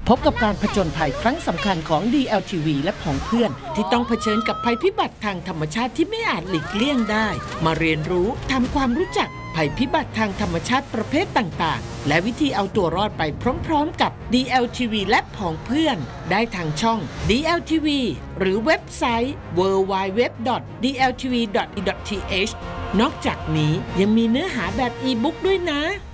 พบกับการผจญภัยครั้งสำคัญของ DLTV และผองเพื่อนที่ต้องเผชิญกับภัยพิบัติทางธรรมชาติที่ไม่อาจหลีกเลี่ยงได้มาเรียนรู้ทำความรู้จักภัยพิบัติทางธรรมชาติประเภทต่างๆและวิธีเอาตัวรอดไปพร้อมๆกับ DLTV และผองเพื่อนได้ทางช่อง DLTV หรือเว็บไซต์ www.dltv.th นอกจากนี้ยังมีเนื้อหาแบบอีบุ๊กด้วยนะ